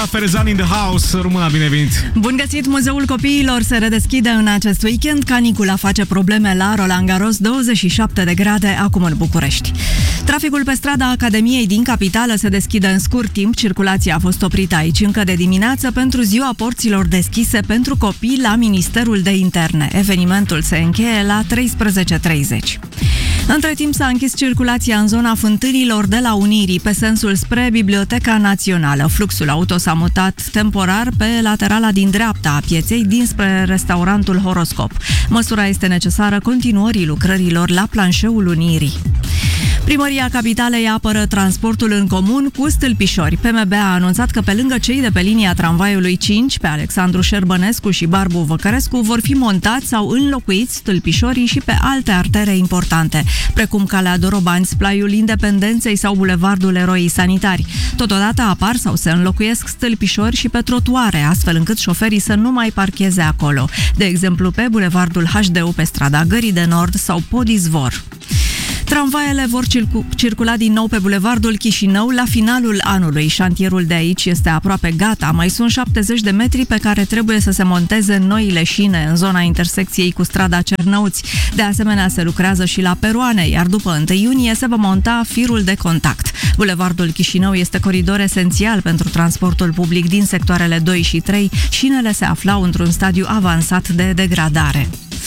Ferezan in the house, Româna, bine venit! Bun găsit! Muzeul Copiilor se redeschide în acest weekend. Canicula face probleme la Roland Garros, 27 de grade acum în București. Traficul pe strada Academiei din capitală se deschide în scurt timp. Circulația a fost oprită aici încă de dimineață pentru ziua porților deschise pentru copii la Ministerul de Interne. Evenimentul se încheie la 13:30. Între timp s-a închis circulația în zona Fântânilor de la Unirii, pe sensul spre Biblioteca Națională. Fluxul auto s-a mutat temporar pe laterala din dreapta a pieței, dinspre restaurantul Horoscop. Măsura este necesară continuării lucrărilor la planșeul Unirii. Primăria Capitalei apără transportul în comun cu stâlpișori. PMB a anunțat că pe lângă cei de pe linia tramvaiului 5, pe Alexandru Șerbănescu și Barbu Văcărescu, vor fi montați sau înlocuiți stâlpișorii și pe alte artere importante, precum calea Dorobani, Splaiul Independenței sau bulevardul Eroii Sanitari. Totodată apar sau se înlocuiesc stâlpișori și pe trotuare, astfel încât șoferii să nu mai parcheze acolo, de exemplu pe bulevardul HDU, pe strada Gării de Nord sau Podizvor. Tramvaiele vor circula din nou pe bulevardul Chișinău la finalul anului. Șantierul de aici este aproape gata. Mai sunt 70 de metri pe care trebuie să se monteze noile șine în zona intersecției cu strada Cernăuți. De asemenea, se lucrează și la peroane, iar după 1 iunie se va monta firul de contact. Bulevardul Chișinău este coridor esențial pentru transportul public din sectoarele 2 și 3. Șinele se aflau într-un stadiu avansat de degradare.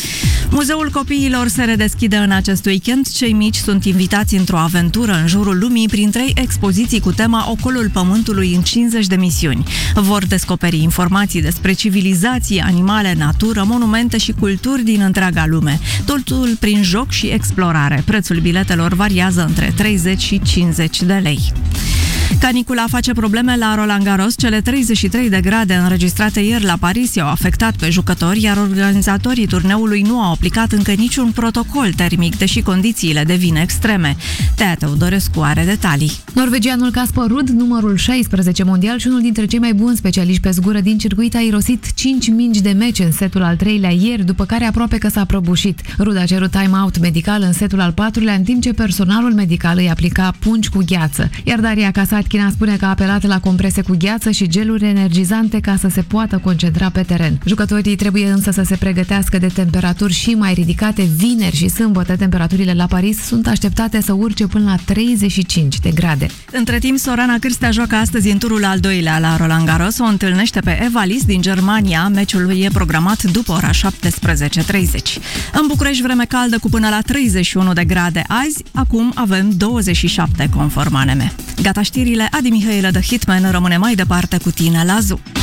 Muzeul Copiilor se redeschide în acest weekend. Cei mici sunt invitați într-o aventură în jurul lumii prin 3 expoziții cu tema Ocolul Pământului în 50 de misiuni. Vor descoperi informații despre civilizații, animale, natură, monumente și culturi din întreaga lume. Totul prin joc și explorare. Prețul biletelor variază între 30 și 50 de lei. Canicula face probleme la Roland Garros. Cele 33 de grade înregistrate ieri la Paris i-au afectat pe jucători, iar organizatorii turneului nu au aplicat încă niciun protocol termic, deși condițiile devin extreme. Tea Teodorescu are detalii. Norvegianul Casper Ruud, numărul 16 mondial și unul dintre cei mai buni specialiști pe zgură din circuit, a irosit 5 mingi de meci în setul al 3-lea ieri, după care aproape că s-a prăbușit. Ruud a cerut time-out medical în setul al 4-lea, în timp ce personalul medical îi aplica pungi cu gheață. Iar Daria Kasatkina spune că a apelat la comprese cu gheață și geluri energizante ca să se poată concentra pe teren. Jucătorii trebuie însă să se pregătească de temperaturi și mai ridicate. Vineri și sâmbătă temperaturile la Paris sunt așteptate să urce până la 35 de grade. Între timp, Sorana Cârstea joacă astăzi în turul al 2-lea la Roland Garros. O întâlnește pe Eva Lis din Germania. Meciul e programat după ora 17:30. În București, vreme caldă cu până la 31 de grade azi. Acum avem 27 conform ANM. Gata știrile, Adi Mihailă de Hitman rămâne mai departe cu tine la ZU.